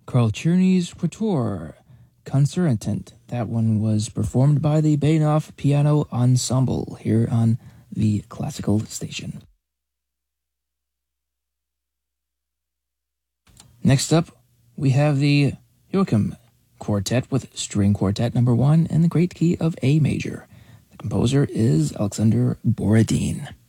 Carl Czerny's Quatuor Concertant. That one was performed by the Bainoff Piano Ensemble here on the Classical Station. Next up, we have the Joachim Quartet with String Quartet No. 1 in the great key of A major. The composer is Alexander Borodin.